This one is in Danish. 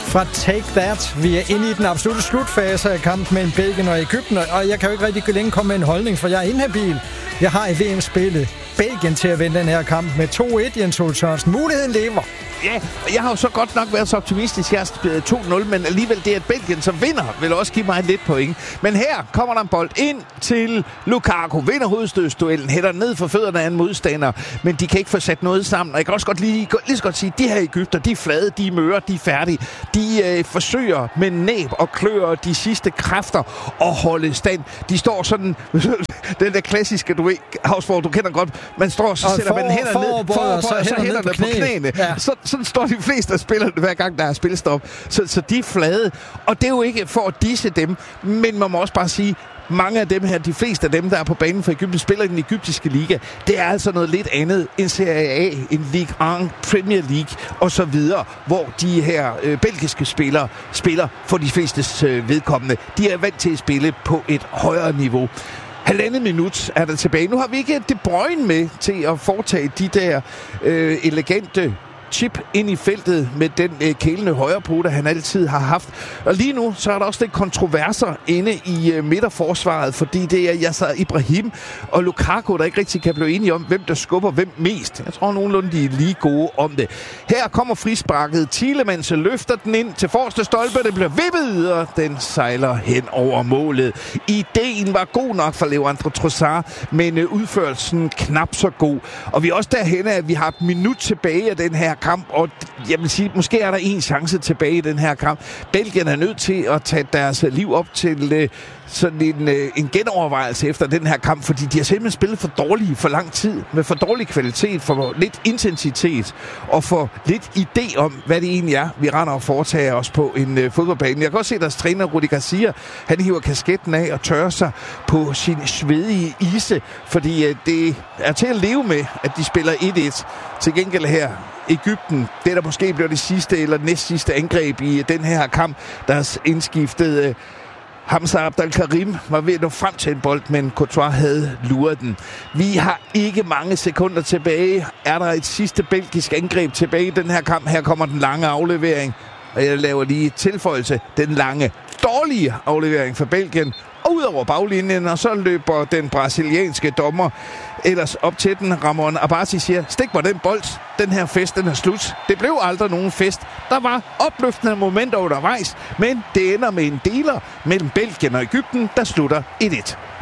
Fra Take That. Vi er inde i den absolutte slutfase af kampen mellem Belgien og Egypten, og jeg kan jo ikke rigtig længe komme med en holdning, for jeg er inhabil. Jeg har i VM-spillet Belgien til at vinde den her kamp med 2-1, Jens Ole Sørensen. Muligheden lever. Ja, jeg har jo så godt nok været så optimistisk. Jeg er 2-0, men alligevel det, at Belgien som vinder, vil også give mig lidt point. Men her kommer der en bold ind til Lukaku. Vinder hovedstødsduellen, hætter ned for fødderne af en modstander, men de kan ikke få sat noget sammen. Og jeg kan også godt lige så godt sige, at de her Egypter, de er flade, de er møre, de er færdige. De forsøger med næb og klør de sidste kræfter at holde stand. De står sådan, den der klassiske, du ved, Hausborg, du kender godt, man står og så sætter man hænderne ned, og så hænderne på knæene. Ja. Sådan står de fleste af spillerne, hver gang der er spilstop. Så de er flade, og det er jo ikke for at disse dem, men man må også bare sige, mange af dem her, de fleste af dem, der er på banen for Egypten, spiller i den egyptiske liga. Det er altså noget lidt andet end Serie A, en Ligue 1, Premier League og så videre, hvor de her belgiske spillere spiller for de flestes vedkommende. De er vant til at spille på et højere niveau. 1,5 minut er der tilbage. Nu har vi ikke De Bruyne med til at foretage de der elegante chip ind i feltet med den kælende højrepote, han altid har haft. Og lige nu, så er der også lidt kontroverser inde i midterforsvaret, fordi det er Yasser Ibrahim og Lukaku, der ikke rigtig kan blive enige om, hvem der skubber hvem mest. Jeg tror nogenlunde, de er lige gode om det. Her kommer frisparket. Tielemans løfter den ind til forreste stolpe. Det bliver vippet, og den sejler hen over målet. Ideen var god nok for Leandro Trossard, men udførelsen knap så god. Og vi er også derhen, at vi har et minut tilbage af den her kamp, og jeg vil sige, måske er der en chance tilbage i den her kamp. Belgien er nødt til at tage deres liv op til sådan en genovervejelse efter den her kamp, fordi de har simpelthen spillet for dårligt for lang tid, med for dårlig kvalitet, for lidt intensitet, og for lidt idé om, hvad det egentlig er, vi render og foretager os på en fodboldbane. Jeg kan også se, at deres træner, Rudi Garcia, han hiver kasketten af og tørrer sig på sin svedige ise, fordi det er til at leve med, at de spiller 1-1. Til gengæld her, Egypten, det der måske bliver det sidste eller næst sidste angreb i den her kamp, deres indskiftede Hamza Abdelkarim var ved at nå frem til en bold, men Courtois havde luret den. Vi har ikke mange sekunder tilbage. Er der et sidste belgisk angreb tilbage i den her kamp? Her kommer den lange aflevering, og jeg laver lige tilføjelse. Den lange, dårlige aflevering for Belgien. Og ud over baglinjen, og så løber den brasilianske dommer ellers op til den. Ramon Abati siger, stik mig den bold. Den her fest, den er slut. Det blev aldrig nogen fest. Der var opløftende momenter undervejs, men det ender med en deler mellem Belgien og Egypten, der slutter 1-1.